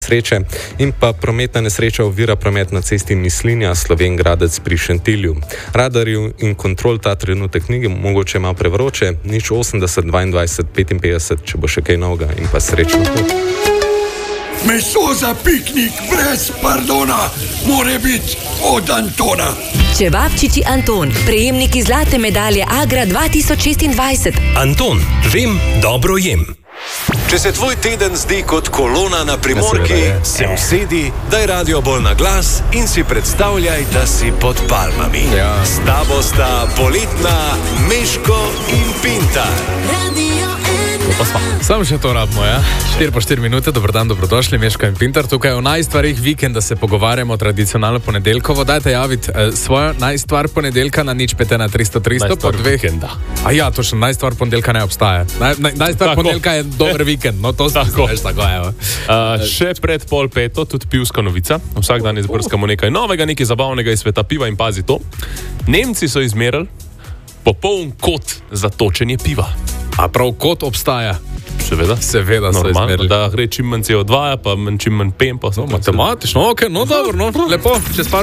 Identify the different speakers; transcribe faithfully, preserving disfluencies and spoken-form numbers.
Speaker 1: Sreče in pa prometna nesreča ovira promet na cesti Mislinja, Slovenj Gradec pri Šentilju. Radarjev in kontrol ta trenutek ni, mogoče malo prevroče, nič osemdeset, dvaindvajset, petinpetdeset, če bo še kaj novega in pa srečno.
Speaker 2: Meso za piknik brez pardona more biti od Antona.
Speaker 3: Čevapčiči Anton, prejemniki zlate medalje Agra dva tisoč šestindvajset.
Speaker 4: Anton, vem, dobro jem.
Speaker 5: Če se tvoj teden zdi kot kolona na Primorki, se usedi, daj radio bolj na glas in si predstavljaj, da si pod palmami. Ja. S tabo sta poletna Meško in Pintar.
Speaker 6: Sam še to rabimo, ja? štiri po štiri minute, dober dan, dobrodošli, Meško in Pintar. Tukaj o najstvarih vikenda se pogovarjamo tradicionalno ponedeljkovo. Dajte javiti eh, svojo najstvar ponedeljka na nič pet ena tristo tristo po dveh. Vikenda. A ja, točno, najstvar ponedeljka ne obstaja. Naj, naj, najstvar tako. Ponedeljka je dober vikend, no to se veš tako, evo.
Speaker 7: Uh, še pred pol peto, tudi pivska novica. Vsak dan izbrskamo nekaj novega, nekaj zabavnega iz sveta piva in pazi to. Nemci so izmerili popoln kot za točenje piva.
Speaker 6: A prav kot obstaja?
Speaker 7: Seveda.
Speaker 6: Seveda so izmerili.
Speaker 7: Da gre čim manj C O dva, pa čim manj P E M. Pa
Speaker 6: no, matematično, ok, no dobro, no, lepo, čez par